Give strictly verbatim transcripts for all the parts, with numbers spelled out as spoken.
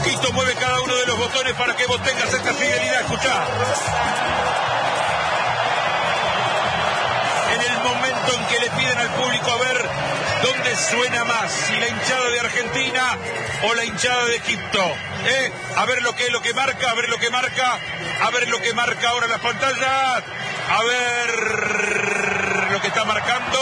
Quito mueve cada uno de los botones para que vos tengas esta fidelidad. Escuchá. En el momento en que le piden al público a ver dónde suena más, si la hinchada de Argentina o la hinchada de Egipto. ¿Eh? A ver lo que es lo que marca, a ver lo que marca, a ver lo que marca ahora la pantalla. A ver lo que está marcando.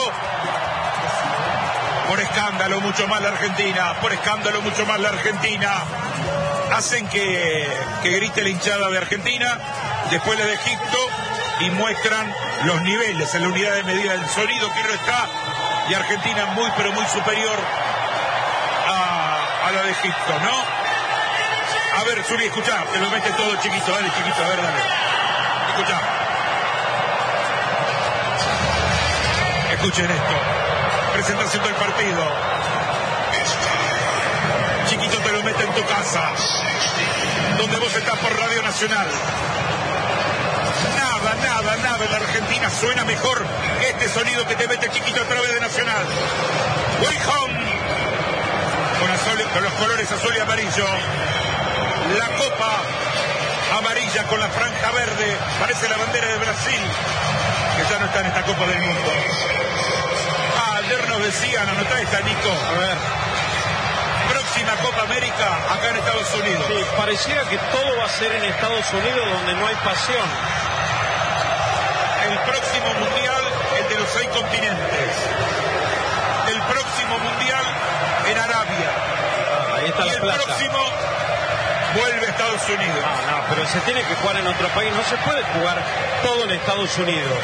Por escándalo mucho más la Argentina, por escándalo mucho más la Argentina. Hacen que, que grite la hinchada de Argentina, después la de Egipto, y muestran los niveles en la unidad de medida del sonido que no está, y Argentina muy pero muy superior a, a la de Egipto, ¿no? A ver, subí, escuchá, te lo mete todo chiquito, dale chiquito, a ver, dale. Escuchá. Escuchen esto. Presentación del partido. Chiquito te lo mete en tu casa, donde vos estás por Radio Nacional. Nada, nada, nada en la Argentina suena mejor que este sonido que te mete Chiquito a través de Nacional. Way home. Con, azul, con los colores azul y amarillo. La copa amarilla con la franja verde. Parece la bandera de Brasil, que ya no está en esta Copa del Mundo. Ah, ayer nos decían, anotá esta, Nico. A ver. Próxima Copa América acá en Estados Unidos. Sí, pareciera que todo va a ser en Estados Unidos, donde no hay pasión. El próximo mundial, el de los seis continentes. El próximo mundial en Arabia. Ah, ahí está y la el plaza. próximo vuelve a Estados Unidos. Ah, no, pero se tiene que jugar en otro país. No se puede jugar todo en Estados Unidos.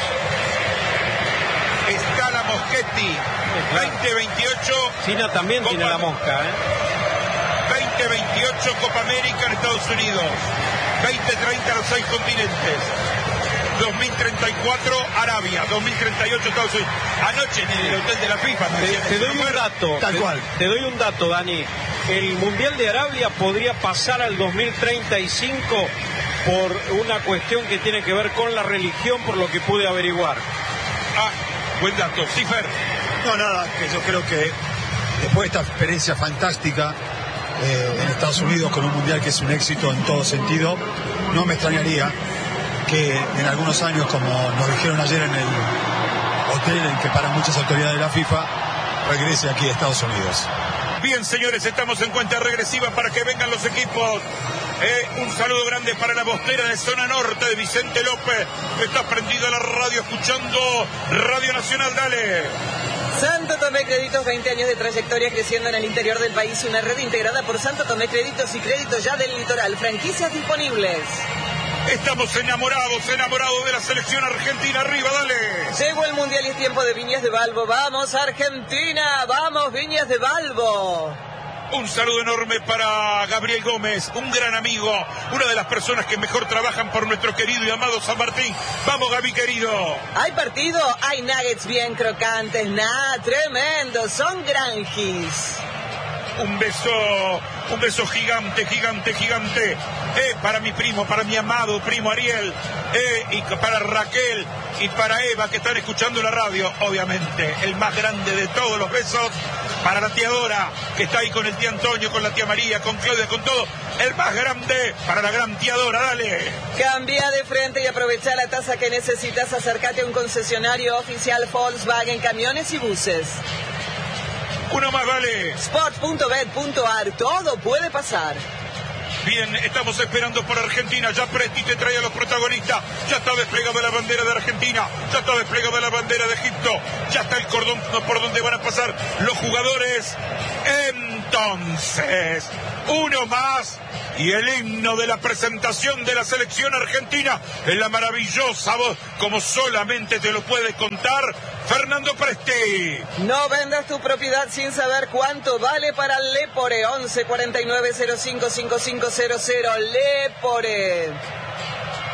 Está la Moschetti. Sí, claro. veinte veintiocho. China también Copa... tiene la mosca, ¿eh? veinte veintiocho Copa América en Estados Unidos. veinte treinta los seis continentes. dos mil treinta y cuatro Arabia. dos mil treinta y ocho Estados Unidos. Anoche en el hotel de la FIFA. ¿No? Te, te doy un dato. Tal te, cual. Te doy un dato, Dani. El Mundial de Arabia podría pasar al dos mil treinta y cinco por una cuestión que tiene que ver con la religión, por lo que pude averiguar. Ah, buen dato. Sí, Fer. No, nada, que yo creo que después de esta experiencia fantástica eh, en Estados Unidos con un mundial que es un éxito en todo sentido, no me extrañaría que en algunos años, como nos dijeron ayer en el hotel en que paran muchas autoridades de la FIFA, regrese aquí a Estados Unidos. Bien, señores, estamos en cuenta regresiva para que vengan los equipos. Eh, un saludo grande para la bostera de Zona Norte de Vicente López. Está prendido a la radio escuchando Radio Nacional, dale. Santo Tomé Créditos, veinte años de trayectoria creciendo en el interior del país. Una red integrada por Santo Tomé Créditos y Créditos Ya del Litoral. Franquicias disponibles. Estamos enamorados, enamorados de la selección argentina. Arriba, dale. Llegó el Mundial y es tiempo de Viñas de Balbo. ¡Vamos, Argentina! ¡Vamos, Viñas de Balbo! Un saludo enorme para Gabriel Gómez, un gran amigo, una de las personas que mejor trabajan por nuestro querido y amado San Martín. ¡Vamos, Gaby, querido! ¿Hay partido? Hay nuggets bien crocantes. ¡Nah, tremendo! Son granjis. Un beso, un beso gigante, gigante, gigante. Eh, para mi primo, para mi amado primo Ariel. Eh, y para Raquel y para Eva, que están escuchando la radio. Obviamente, el más grande de todos los besos. Para la tía Dora, que está ahí con el tío Antonio, con la tía María, con Claudia, con todo. El más grande para la gran tía Dora, dale. Cambia de frente y aprovecha la tasa que necesitas. Acércate a un concesionario oficial Volkswagen Camiones y Buses. Uno más, dale. Sport punto bet punto ar, todo puede pasar. Bien, estamos esperando por Argentina. Ya Presti te trae a los protagonistas. Ya está desplegada la bandera de Argentina. Ya está desplegada la bandera de Egipto. Ya está el cordón por donde van a pasar los jugadores. Entonces, uno más. Y el himno de la presentación de la selección argentina en la maravillosa voz, como solamente te lo puede contar Fernando Presti. No vendas tu propiedad sin saber cuánto vale para Lepore. once cuarenta y nueve cero cinco cinco cinco cero cero. Lepore.